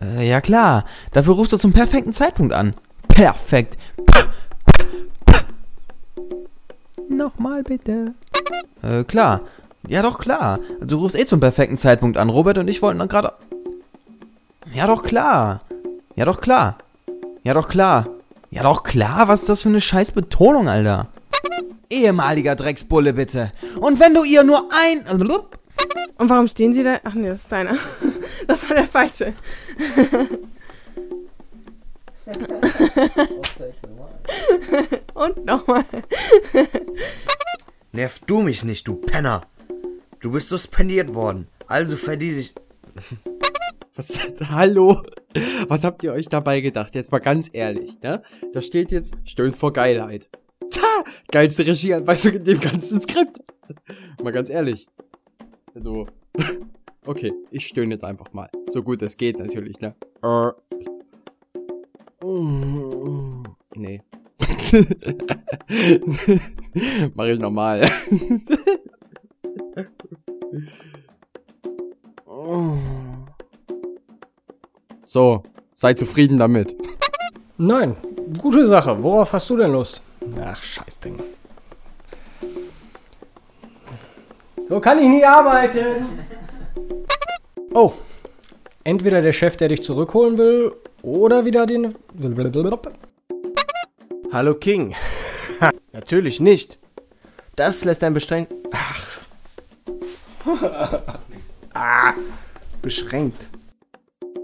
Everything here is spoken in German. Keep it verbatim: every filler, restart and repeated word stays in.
Äh, ja klar. Dafür rufst du zum perfekten Zeitpunkt an. Perfekt. Nochmal bitte. Äh, klar. Ja doch, klar. Du rufst eh zum perfekten Zeitpunkt an. Robert und ich wollten dann gerade... Ja doch, klar. Ja doch, klar. Ja doch, klar. Ja doch, klar. Was ist das für eine scheiß Betonung, Alter? Ehemaliger Drecksbulle, bitte. Und wenn du ihr nur ein... Und warum stehen sie da? Ach nee, das ist deiner. Das war der falsche. Und nochmal. Nerv du mich nicht, du Penner. Du bist suspendiert worden. Also verdiene ich... Was, hallo? Was habt ihr euch dabei gedacht? Jetzt mal ganz ehrlich, ne? Da steht jetzt, stöhnt vor Geilheit. Ta! Geilste Regieanweisung in dem ganzen Skript. Mal ganz ehrlich. Also, okay, ich stöhne jetzt einfach mal. So gut es geht natürlich, ne? Äh. Nee. Mach ich normal. So, sei zufrieden damit. Nein, gute Sache. Worauf hast du denn Lust? Ach, Scheißding. So kann ich nie arbeiten. Oh, entweder der Chef, der dich zurückholen will, oder wieder den... Hallo King. Natürlich nicht. Das lässt ein beschränkt... Ach. Ah, beschränkt.